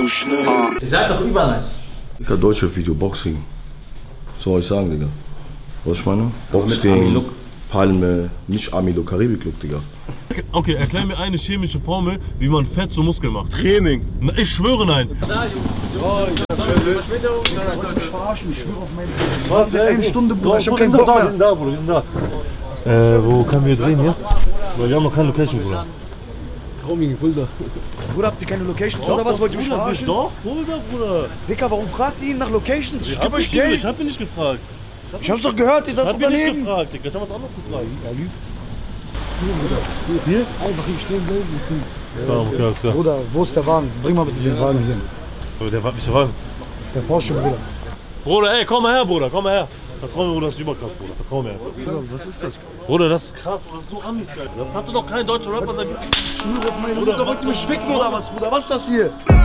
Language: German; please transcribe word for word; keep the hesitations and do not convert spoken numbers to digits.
so schnell. Ihr seid doch übernice. Digga, Deutschrap-Video, Boxring. Was soll ich sagen, Digga? Was ich meine? Boxring, Palme, nicht Ami-Look, Karibik-Look, Digga. Okay, erklär mir eine chemische Formel, wie man Fett zu Muskeln macht. Training. Na, ich schwöre nein. Da, Jungs. Jungs, Verspätung. Ich verarschen, ich schwöre auf meine... Was? Eine Stunde, Bruder. Ich hab Wir keinen Bock mehr. sind da, Bruder, wir sind da. Äh, wo können wir drehen jetzt? Weil wir haben noch keine Location, Bruder. Roaming, Fulda. Bruder, habt ihr keine Locations oder was? Wollt ihr mich verarschen? Doch, Fulda, Bruder. Dicker, warum fragt ihr ihn nach Locations? Ich Ich geb hab, euch nicht, Geld. ich hab ihn nicht gefragt. Ich hab's doch gehört, ihr Ich seid hab ihn nicht Unternehmen. gefragt, Digga. Ich hab was anderes gefragt. Er lügt. Hier? Einfach hier stehen bleiben. Ja, okay, alles klar. Bruder, wo ist der Wagen? Bring mal bitte den Wagen hier. Aber der war nicht Wagen. Der Porsche, Bruder. Bruder, ey, komm mal her, Bruder, komm mal her. Vertrau mir, Bruder, das ist überkrass, Bruder. Vertrau mir. Bruder, was ist das? Bruder, das ist krass, Bruder, das ist so Amis, Alter. Das hatte doch kein deutscher Rapper. Ich schwöre auf meine Mutter, wollt ihr mich ficken oder was, Bruder? Was ist das hier?